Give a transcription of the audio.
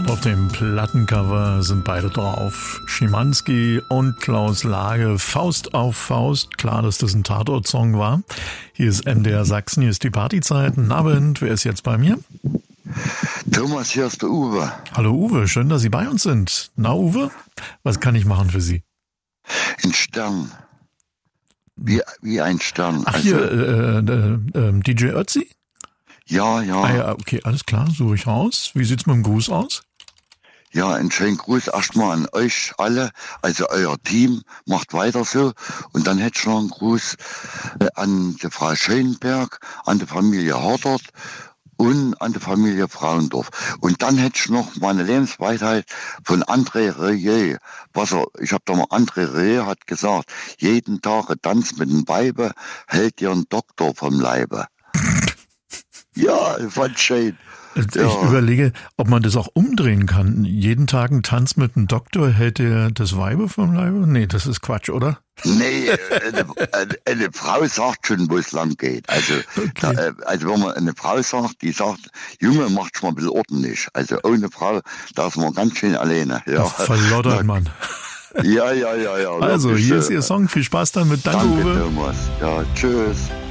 Und auf dem Plattencover sind beide drauf. Schimanski und Klaus Lage, Faust auf Faust. Klar, dass das ein Tatort-Song war. Hier ist MDR Sachsen, hier ist die Partyzeit. Guten Abend, wer ist jetzt bei mir? Thomas, hier ist der Uwe. Hallo Uwe, schön, dass Sie bei uns sind. Na Uwe, was kann ich machen für Sie? Ein Stern. Wie ein Stern. Ach hier, DJ Ötzi? Ja. Ah ja, okay, alles klar, suche ich raus. Wie sieht's mit dem Gruß aus? Ja, einen schönen Gruß erstmal an euch alle, also euer Team, macht weiter so. Und dann hätte ich noch einen Gruß an die Frau Schönberg, an die Familie Hordert und an die Familie Frauendorf. Und dann hätte ich noch meine Lebensweisheit von André Rieu. Ich habe da mal, André Rieu hat gesagt, jeden Tag ein Tanz mit dem Weibe hält dir ein Doktor vom Leibe. Ja, fand schön. Ich überlege, ob man das auch umdrehen kann. Jeden Tag ein Tanz mit einem Doktor, hält der das Weibe vom Leibe? Nee, das ist Quatsch, oder? Nee, eine Frau sagt schon, wo es lang geht. Also, okay. Also wenn man eine Frau sagt, die sagt, Junge, macht's mal ein bisschen ordentlich. Also ohne Frau, da ist man ganz schön alleine. Ja. Verloddert man. Ja. Also, hier ist Ihr Song. Viel Spaß damit. Danke, Uwe. Thomas. Ja, tschüss.